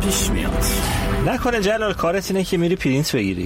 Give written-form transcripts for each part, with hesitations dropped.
پیش میاد. نکنه جلال کارت اینه که میری پرینت بگیری؟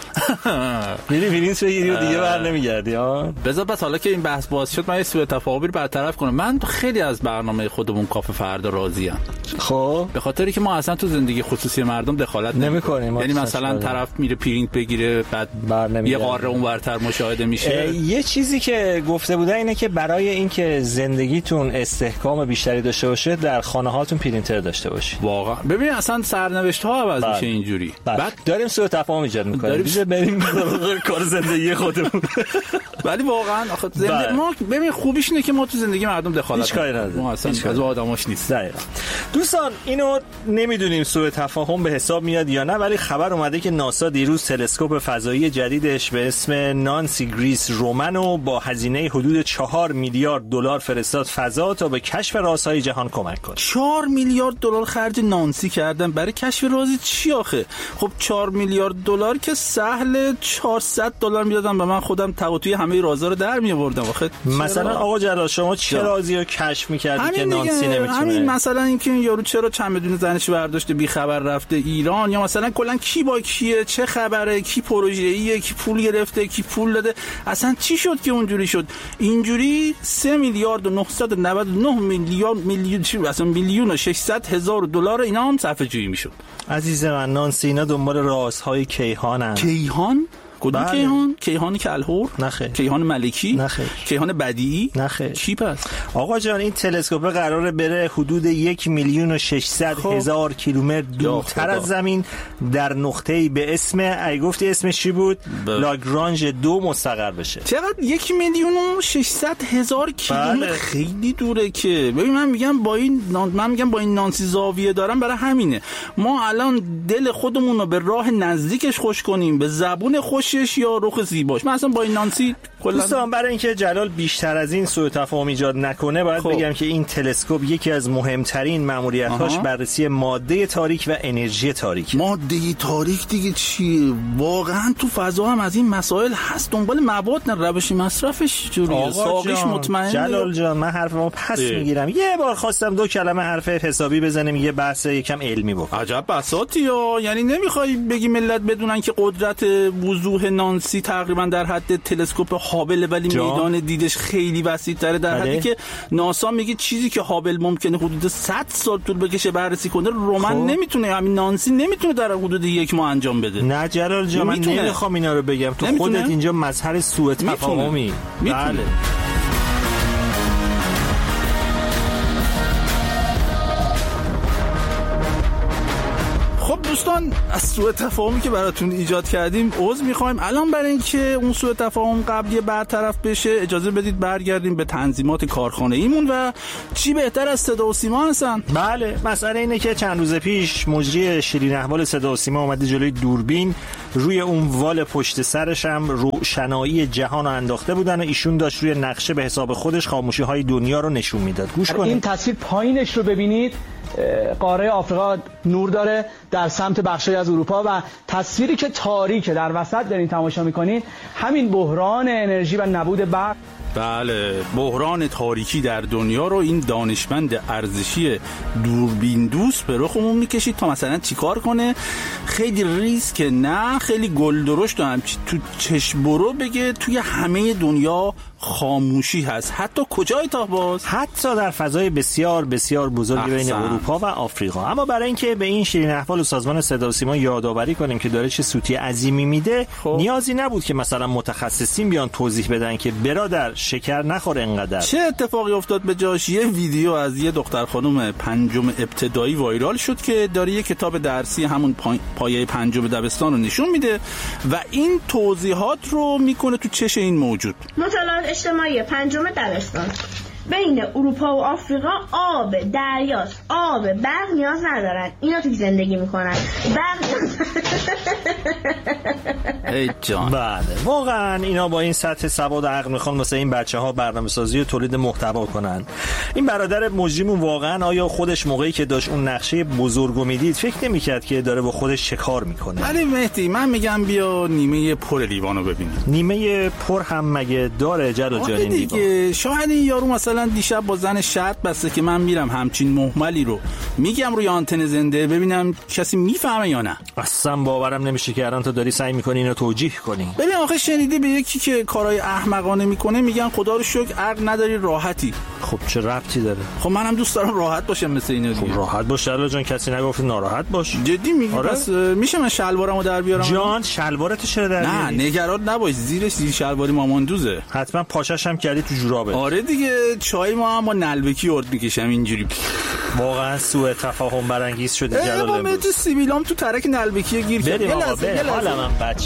میری پرینت بگیری و دیگه بر نمیگردی ها؟ بذار بس حالا که این بحث باز شد من یه سوء تفاهمی رو برطرف کنم. من خیلی از برنامه خودمون کافه فردا راضیم. خب به خاطری که ما اصلا تو زندگی خصوصی مردم دخالت نمی‌کنیم. یعنی مثلا طرف میره پرینت بگیره بعد یه قاره اونورتر مشاهده میشه. یه چیزی که گفته بودن اینه که برای اینکه زندگیتون استحکام بیشتری داشته باشه در خانه هاتون پرینتر داشته باشید. واقعا ببین اصلا سرنوشت ها عوض میشه اینجوری. بعد داریم سوء تفاهم ایجاد می‌کنیم. بریم کار زندگی خودمون. ولی واقعا آخه زندگی ما ببین خوبیش اینه که ما تو زندگی مردم دخالت هیچ کاری نداریم. ما اصلا از آدماش نیست. دقیقاً. دوستان اینو نمیدونیم سوء تفاهم به حساب میاد یا نه، ولی خبر اومده که ناسا دیروز تلسکوپ فضایی جدیدش به اسم نانسی گریس رومانو با هزینه حدود 4 میلیارد دلار فرستاد فضا تا به کشف رازهای جهان کمک کنه. 4 میلیارد دلار خرج نانسی کردن برای کشف راز چی آخه؟ خب 4 میلیارد دلار که سهل 400 دلار میدادم به من خودم توی همه رازا رو در میآوردم. آخه مثلا آقا جلال شما چه رازی رو کشف می‌کردی که نانسی نمیتونه؟ همین مثلا اینکه این یارو چرا چمدون زنش برداشته بی خبر رفته ایران، یا مثلا کلا کی با کیه، چه خبره، کی پروژه‌ایه، کی پول گرفته، کی پول داده، اصلا چی شد که اونجوری شد. اینجوری 3 میلیارد و 999 میلیون اصلا میلیون و 600 هزار دلار اینا هم صرفه جویی میشد. عزیز من نانسی اینا دنبال رازهای کیهانن. کیهان؟ کدوم کیهان؟ کیهان کلهور؟ نخیر. کیهان ملکی؟ نخیر. کیهان بدیعی؟ نخیر. چی پس؟ آقا جان این تلسکوپ قراره بره حدود 1,600,000 کیلومتر دورتر از زمین در نقطه‌ای به اسم گفتی اسمش چی بود؟ لاگرانژ 2 مستقر بشه. چقدر 1,600,000 کیلومتر؟ خیلی دوره که. ببین من میگم با این نانسی زاویه دارم، برای همینه ما الان دل خودمون رو به راه نزدیکش خوش کنیم، به زبون خوشش یا رخ زیباش. من اصلا با این نانسی دوستان برای اینکه جلال بیشتر از این سوء تفاهم ایجاد نکنه باید بگم که این تلسکوپ یکی از مهمترین مأموریت‌هاش بررسی ماده تاریک و انرژی تاریک. ماده تاریک دیگه چیه؟ واقعا تو فضا هم از این مسائل هست. دنبال مواد نه، روش مصرفش جوریه، ساقیش مطمئن. جلال جان من حرفمو پس میگیرم. یه بار خواستم 2 کلمه حرف حسابی بزنیم، یه بحث یکم علمی بکنیم. عجب بساطیه. یعنی نمیخوای بگی ملت بدونن که قدرت وضوح نانسی تقریبا در حد تلسکوپ هابل، ولی میدان دیدش خیلی وسیع‌تره، در حدی که ناسا میگه چیزی که هابل ممکنه حدود 100 سال طول بکشه بررسی کنه، رومن نمیتونه، همین نانسی نمیتونه در حدود 1 ماه انجام بده. نه جلال جان من نمیخوام اینا رو بگم، تو خودت اینجا مظهر سوء تفاهمی. بله خب دوستان از سوء تفاهمی که براتون ایجاد کردیم عذر میخوایم. الان برای اینکه اون سوء تفاهم قبلی برطرف بشه اجازه بدید برگردیم به تنظیمات کارخانه‌ایمون و چی بهتر از صدا و سیما هستن. بله مسئله اینه که چند روز پیش مجری شیرین احوال صدا و سیما اومده جلوی دوربین، روی اون وال پشت سرش هم روشنایی جهان رو انداخته بودن و ایشون داشت روی نقشه به حساب خودش خاموشی‌های دنیا رو نشون میداد. گوش کنید. این تصویر پایینش رو ببینید، قاره آفریقا نور داره در سمت بخشی از اروپا و تصویری که تاریکه در وسط دارین تماشا میکنین، همین بحران انرژی و نبود برق. بله بحران تاریکی در دنیا رو این دانشمند ارزشی دوربین دوست به رخمون میکشید تا مثلا چیکار کنه، خیلی ریسک نه خیلی گل درشت و همچی تو چشم برو بگه توی همه دنیا خاموشی هست. حتی کجای تا باز؟ حتی در فضای بسیار بسیار بزرگی بین اروپا و آفریقا. اما برای اینکه به این شیرین احوال و سازمان صدا و سیما یادآوری کنیم که داره چه سوتی عظیمی میده، نیازی نبود که مثلا متخصصین بیان توضیح بدن که برادر شکر نخور انقدر. چه اتفاقی افتاد به جاش؟ یه ویدیو از یه دختر خانم 5 ابتدایی وایرال شد که داره یه کتاب درسی همون پایه 5 دبستان رو نشون میده و این توضیحات رو میکنه تو چش این موجود. مطالعات اجتماعی 5 دبستان: بین اروپا و آفریقا آب دریاست، آب برق نیاز ندارن، اینا توی زندگی میکنن، برق ای جان. بله واقعا اینا با این سطح سواد و عقل میخوان واسه این بچه‌ها برنامه‌سازی و تولید محتوا کنن. این برادر مجریمون واقعا آیا خودش موقعی که داشت اون نقشه بزرگو میدید فکر نمی‌کرد که داره با خودش چه کار میکنه؟ ولی مهدی من میگم بیا نیمه پر لیوانو ببینیم. نیمه پر هم مگه داره جلال جان این دیگه؟ شاید این یارو مثلا مثلا دیشب با زن شرط بسته که من میرم همچین مهملی رو میگم روی آنتن زنده، ببینم کسی میفهمه یا نه. اصلا باورم نمیشه که الان تو داری سعی میکنی اینو توجیه کنی. ببین آخه شنیدی به یکی که کارهای احمقانه میکنه میگن خدا رو شکر عقل نداری راحتی. خب چه ربطی داره؟ خب منم دوست دارم راحت باشم مثل اینا دیگه. خب راحت باش جلال جان، کسی نگفت ناراحت باش. جدی میگی؟ آره؟ پس میشه من شلوارمو در بیارم؟ جان شلوارتو چرا در بیاری؟ نه نگران نباش، زیر شلواری ماماندوزه. حتما پاشش هم کردی تو جورابه. آره دیگه، چای ما هم با نلبکی ارد میکشم اینجوری. واقعا سوء تفاهم برانگیز شده جلال امروز. مهدی سیبیلام تو ترک نلبکی گیر کرد. بریم آقا بریم، حالا من بچه.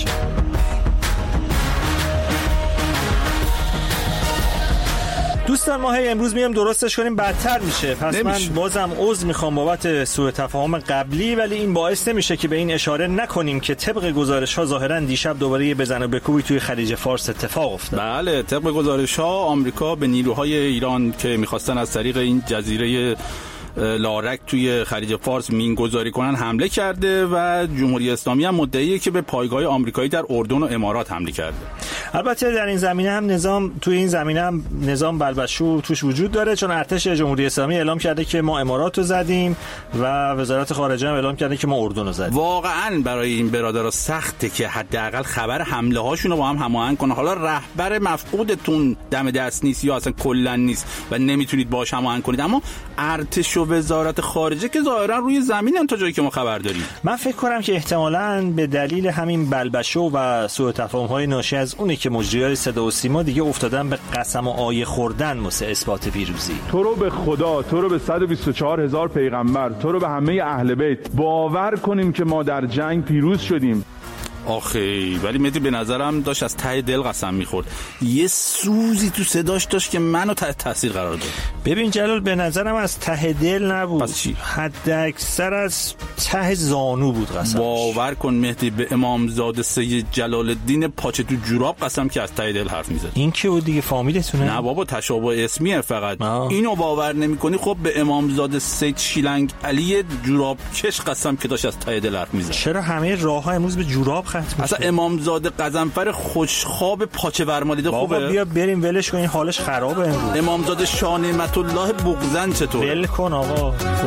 دوستان ما امروز میام درستش کنیم بدتر میشه، پس نمیشه. من بازم عذر میخوام بابت سوء تفاهم قبلی، ولی این باعث نمیشه که به این اشاره نکنیم که طبق گزارش ها ظاهرا دیشب دوباره یه بزن و بکوبی توی خلیج فارس اتفاق افتاد. بله، طبق گزارش ها آمریکا به نیروهای ایران که میخواستن از طریق این جزیره لارک توی خلیج فارس مینگذاری کنن حمله کرده و جمهوری اسلامی هم مدعیه که به پایگاه آمریکایی در اردن و امارات حمله کرده. البته در این زمینه هم نظام بلبشو توش وجود داره، چون ارتش جمهوری اسلامی اعلام کرده که ما امارات رو زدیم و وزارت خارجه هم اعلام کرده که ما اردن رو زدیم. واقعا برای این برادرها سخته که حداقل خبر حمله هاشون رو با هم هماهنگ کنن. حالا رهبر مفقودتون دم دست نیست یا اصلا کلا نیست و نمیتونید باهاش هماهنگ کنید، اما ارتش و وزارت خارجه که ظاهرا روی زمینن تا جایی که ما خبر داریم. من فکر کنم که احتمالاً به دلیل همین بلبشو و سوء تفاهم‌های ناشی از اونه که مجریای صدا و سیما دیگه افتادن به قسم و آیه خوردن واسه اثبات پیروزی. تو رو به خدا، تو رو به 124,000 پیغمبر، تو رو به همه اهل بیت باور کنیم که ما در جنگ پیروز شدیم. آخه ولی مهدی به نظرم داشت از ته دل قسم میخورد، یه سوزی تو صداش داشت که منو تحت تاثیر قرار داد. ببین جلال، به نظرم از ته دل نبود، پس چی؟ حد اکثر از ته زانو بود قسمش. باور کن مهدی به امامزاده سید جلال الدین پاچه تو جوراب قسم که از ته دل حرف میزد. این که بود دیگه، فامیلتونه؟ نه بابا، تشابه اسمیه فقط. اینو باور نمیکنی؟ خب به امامزاده سید شیلنگ علی جوراب کش قسم که داشت از ته دل حرف میزد. چرا همه راهها امروز به جوراب ختم میشه؟ اصلا امامزاده قزنفر خوشخواب پاچه ورمالیده خوبه. بابا بیا بریم ولش کن، این حالش خرابه امروز. امامزاده شاه نعمت الله بغزن چطور؟ ول کن آقا.